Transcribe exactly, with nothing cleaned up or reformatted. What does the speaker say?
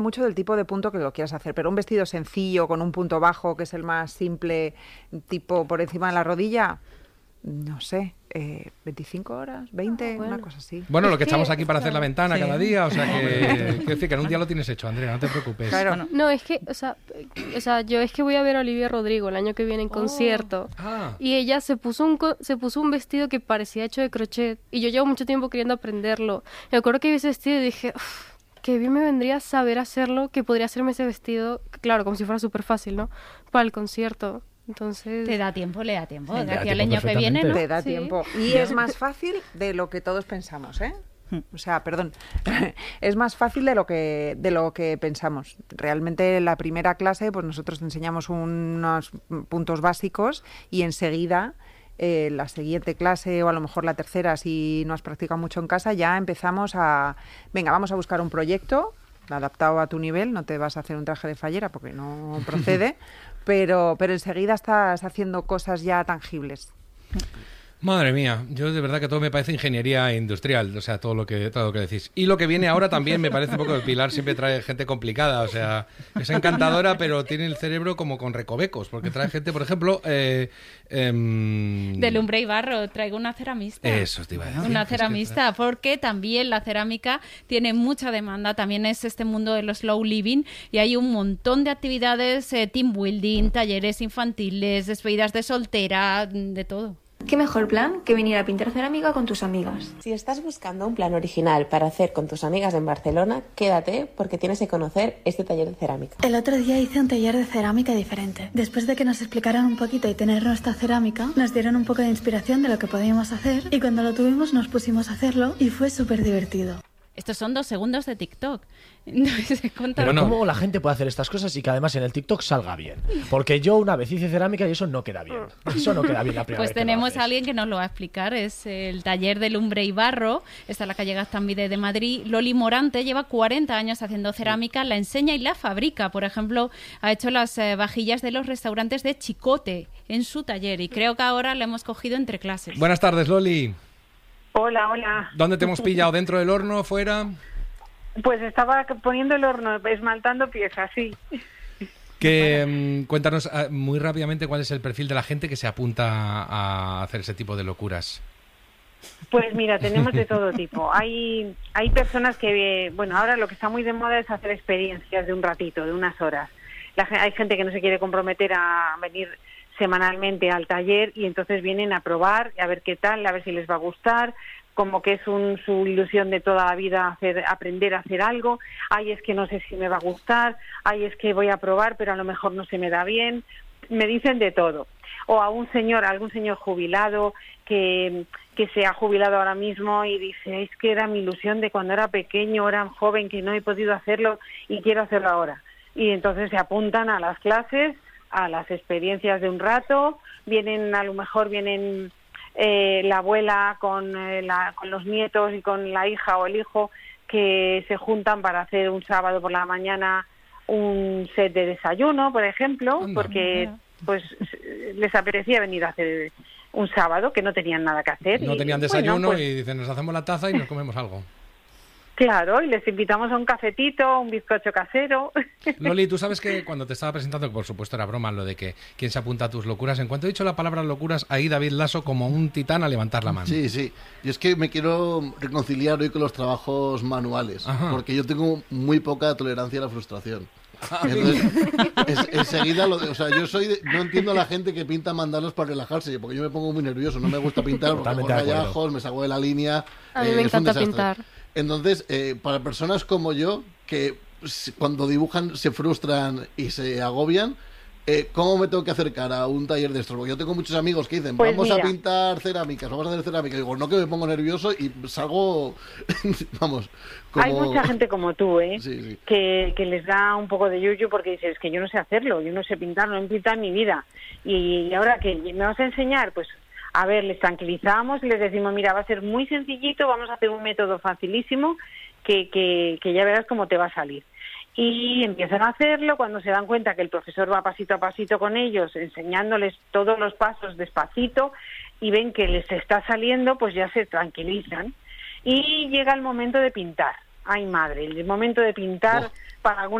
Mucho del tipo de punto que lo quieras hacer, pero un vestido sencillo con un punto bajo, que es el más simple, tipo por encima de la rodilla, no sé, eh, veinticinco horas, veinte, Ah, bueno. una cosa así. Bueno, Es lo que que, echamos aquí para hacer la claro. ventana Sí. cada día, o sea que, quiero decir que en un día lo tienes hecho, Andrea, no te preocupes. Claro. Bueno, No, es que, o sea, eh, o sea, yo es que voy a ver a Olivia Rodrigo el año que viene en concierto. Ah, Y ella se puso un co- se puso un vestido que parecía hecho de crochet. Y yo llevo mucho tiempo queriendo aprenderlo. Me acuerdo que vi ese vestido y dije, "Uf, qué bien me vendría saber hacerlo, que podría hacerme ese vestido, claro, como si fuera súper fácil, ¿no? Para el concierto. Entonces... Te da tiempo, le da tiempo. Sí, De da aquí al tiempo año que viene, ¿no? Te da Sí. tiempo. Y es más fácil de lo que todos pensamos, ¿eh? O sea, perdón, es más fácil de lo que de lo que pensamos. Realmente en la primera clase, pues nosotros te enseñamos unos puntos básicos y enseguida eh, la siguiente clase o a lo mejor la tercera, si no has practicado mucho en casa, ya empezamos a, venga, vamos a buscar un proyecto adaptado a tu nivel, no te vas a hacer un traje de fallera porque no procede, pero, pero enseguida estás haciendo cosas ya tangibles. madre mía, yo de verdad que todo me parece ingeniería industrial, o sea, todo lo que todo lo que decís. Y lo que viene ahora también me parece un poco, el Pilar siempre trae gente complicada, o sea, es encantadora, pero tiene el cerebro como con recovecos, porque trae gente, por ejemplo... Eh, em, De lumbre y barro, traigo una ceramista. Eso te iba a decir. Una es que ceramista, porque también la cerámica tiene mucha demanda, también es este mundo de los slow living y hay un montón de actividades, eh, team building, talleres infantiles, despedidas de soltera, de todo. ¿Qué mejor plan que venir a pintar cerámica con tus amigas? Si estás buscando un plan original para hacer con tus amigas en Barcelona, quédate porque tienes que conocer este taller de cerámica. El otro día hice un taller de cerámica diferente. Después de que nos explicaran un poquito y tener nuestra cerámica, nos dieron un poco de inspiración de lo que podíamos hacer y cuando lo tuvimos nos pusimos a hacerlo y fue súper divertido. Estos son dos segundos de TikTok. Entonces, cuéntame. Pero Bueno. ¿cómo la gente puede hacer estas cosas y que además en el TikTok salga bien? Porque yo una vez hice cerámica y eso no queda bien. Eso no queda bien la primera Pues vez que lo tenemos haces. a alguien que nos lo va a explicar. Es el taller de lumbre y barro. Está en la calle Gaztambide de Madrid. Loli Morante lleva cuarenta años haciendo cerámica, la enseña y la fabrica. Por ejemplo, ha hecho las eh, vajillas de los restaurantes de Chicote en su taller y creo que ahora la hemos cogido entre clases. Buenas tardes, Loli. Hola, hola. ¿Dónde te hemos pillado? ¿Dentro del horno? ¿Fuera? Pues estaba poniendo el horno, esmaltando piezas, sí. Que mm, cuéntanos ah, muy rápidamente cuál es el perfil de la gente que se apunta a hacer ese tipo de locuras. Pues mira, tenemos de todo tipo. Hay hay personas que, eh, bueno, ahora lo que está muy de moda es hacer experiencias de un ratito, de unas horas. La, gen- hay gente que no se quiere comprometer a venir semanalmente al taller y entonces vienen a probar, a ver qué tal, a ver si les va a gustar, como que es un, su ilusión de toda la vida hacer, aprender a hacer algo. Ay, es que no sé si me va a gustar, ay, es que voy a probar, pero a lo mejor no se me da bien. Me dicen de todo. O a un señor, a algún señor jubilado que, que se ha jubilado ahora mismo y dice, es que era mi ilusión de cuando era pequeño, era joven, que no he podido hacerlo y quiero hacerlo ahora. Y entonces se apuntan a las clases, a las experiencias de un rato, vienen, a lo mejor vienen eh, la abuela con, eh, la, con los nietos y con la hija o el hijo que se juntan para hacer un sábado por la mañana un set de desayuno, por ejemplo, Anda. porque pues les apetecía venir a hacer un sábado que no tenían nada que hacer. No y, tenían bueno, desayuno pues, y dicen, nos hacemos la taza y nos comemos algo. claro, y les invitamos a un cafetito, un bizcocho casero. Loli, tú sabes que cuando te estaba presentando, que por supuesto era broma lo de que quién se apunta a tus locuras, en cuanto he dicho la palabra locuras, ahí David Lasso como un titán a levantar la mano. Sí, sí. Y es que me quiero reconciliar hoy con los trabajos manuales, Ajá. porque yo tengo muy poca tolerancia a la frustración. Entonces, es- enseguida, lo de- o sea, yo soy, de- no entiendo a la gente que pinta mandalos para relajarse, porque yo me pongo muy nervioso, no me gusta pintar, porque Totalmente hago de acuerdo. rayajos, me salgo de la línea. A mí eh, me es un encanta desastre. pintar. Entonces, eh, para personas como yo, que s- cuando dibujan se frustran y se agobian, eh, ¿cómo me tengo que acercar a un taller de estos? Porque yo tengo muchos amigos que dicen, Pues vamos a mira. pintar cerámicas, vamos a hacer cerámica. Y digo, no, que me pongo nervioso y salgo, vamos, como... Hay mucha gente como tú, ¿eh? Sí, sí. Que, que les da un poco de yuyu porque dices, es que yo no sé hacerlo, yo no sé pintar, no he pintado en mi vida. Y, y ahora que me vas a enseñar, pues, a ver, les tranquilizamos y les decimos, mira, va a ser muy sencillito, vamos a hacer un método facilísimo que, que, que ya verás cómo te va a salir. Y empiezan a hacerlo cuando se dan cuenta que el profesor va pasito a pasito con ellos, enseñándoles todos los pasos despacito y ven que les está saliendo, pues ya se tranquilizan. Y llega el momento de pintar. ay madre, el momento de pintar Oh. para alguna